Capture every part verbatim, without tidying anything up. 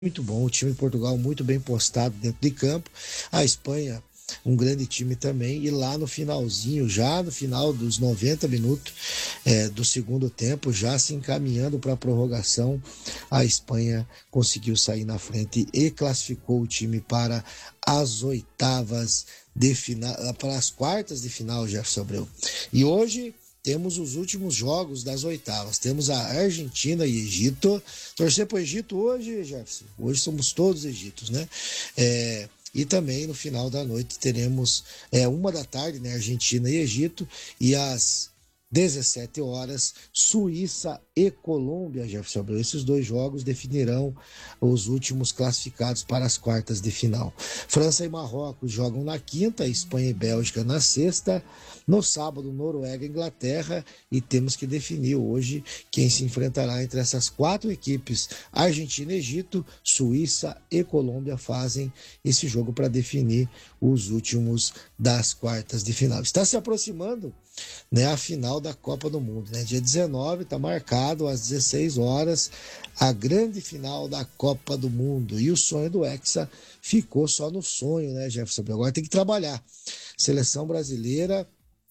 muito bom, o time de Portugal muito bem postado dentro de campo, a Espanha um grande time também, e lá no finalzinho, já no final dos noventa minutos é, do segundo tempo, já se encaminhando para a prorrogação, a Espanha conseguiu sair na frente e classificou o time para as oitavas de final, para as quartas de final, Jefferson Abreu. E hoje temos os últimos jogos das oitavas. Temos a Argentina e Egito. Torcer para o Egito hoje, Jefferson. Hoje somos todos Egitos, né? É, e também no final da noite teremos é, uma da tarde, né? Argentina e Egito. E às dezessete horas, Suíça e Colômbia, Jefferson Abreu. Esses dois jogos definirão os últimos classificados para as quartas de final. França e Marrocos jogam na quinta, Espanha e Bélgica na sexta. No sábado, Noruega e Inglaterra. E temos que definir hoje quem se enfrentará entre essas quatro equipes. Argentina e Egito, Suíça e Colômbia fazem esse jogo para definir os últimos das quartas de final. Está se aproximando, né, a final da Copa do Mundo, né? Dia dezenove está marcado às dezesseis horas a grande final da Copa do Mundo, e o sonho do Hexa ficou só no sonho, né, Jefferson? Agora tem que trabalhar. Seleção brasileira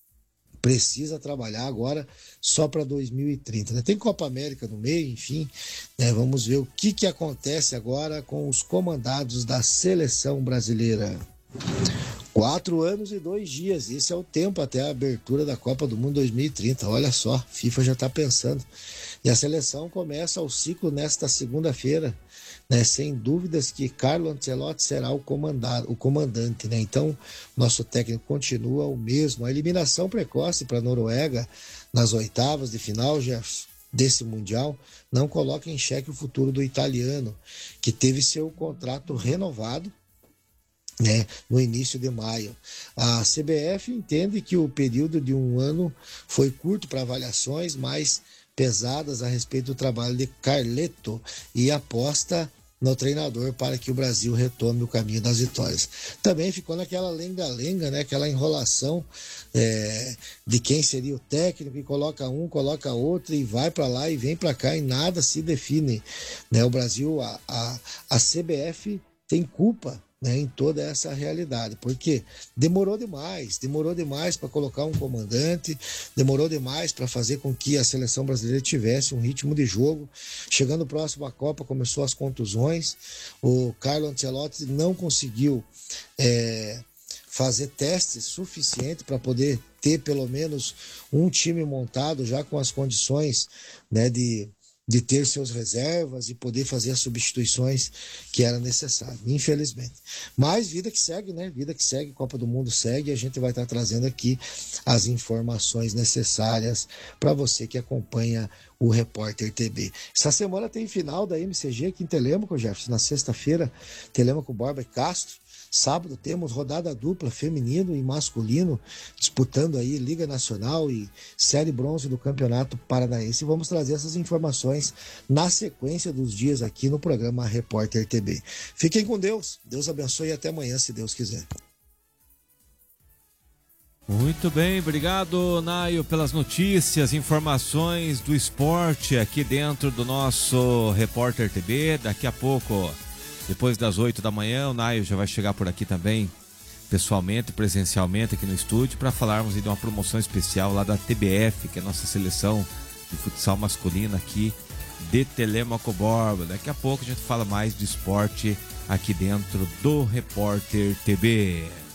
precisa trabalhar agora só para dois mil e trinta, né? Tem Copa América no meio, enfim, né? Vamos ver o que que acontece agora com os comandados da seleção brasileira. Quatro anos e dois dias, esse é o tempo até a abertura da Copa do Mundo dois mil e trinta, olha só, FIFA já está pensando. E a seleção começa o ciclo nesta segunda-feira, né? Sem dúvidas que Carlo Ancelotti será o, comandado, o comandante, né? Então, nosso técnico continua o mesmo. A eliminação precoce para a Noruega nas oitavas de final, Jefferson, desse Mundial, não coloca em xeque o futuro do italiano, que teve seu contrato renovado, né, no início de maio. A C B F entende que o período de um ano foi curto para avaliações mais pesadas a respeito do trabalho de Carleto e aposta no treinador para que o Brasil retome o caminho das vitórias. Também ficou naquela lenga-lenga, né, aquela enrolação é, de quem seria o técnico, e coloca um, coloca outro, e vai para lá e vem para cá, e nada se define, né? O Brasil, a, a, a C B F tem culpa, né, em toda essa realidade, porque demorou demais, demorou demais para colocar um comandante, demorou demais para fazer com que a seleção brasileira tivesse um ritmo de jogo. Chegando próximo à Copa, começou as contusões, o Carlo Ancelotti não conseguiu é, fazer testes suficientes para poder ter pelo menos um time montado já com as condições, né, de de ter seus reservas e poder fazer as substituições que era necessário, infelizmente. Mas vida que segue, né? Vida que segue, Copa do Mundo segue, e a gente vai estar trazendo aqui as informações necessárias para você que acompanha o Repórter T B. Essa semana tem final da M C G aqui em Telêmaco, Jefferson, na sexta-feira, Telêmaco, Borba e Castro. Sábado temos rodada dupla, feminino e masculino, disputando aí Liga Nacional e Série Bronze do Campeonato Paranaense. E vamos trazer essas informações na sequência dos dias aqui no programa Repórter T B. Fiquem com Deus, Deus abençoe e até amanhã, se Deus quiser. Muito bem, obrigado, Naio, pelas notícias, informações do esporte aqui dentro do nosso Repórter T B. Daqui a pouco, depois das oito da manhã, o Naio já vai chegar por aqui também, pessoalmente, presencialmente aqui no estúdio, para falarmos de uma promoção especial lá da T B F, que é a nossa seleção de futsal masculino aqui de Telêmaco Borba. Daqui a pouco a gente fala mais de esporte aqui dentro do Repórter T B.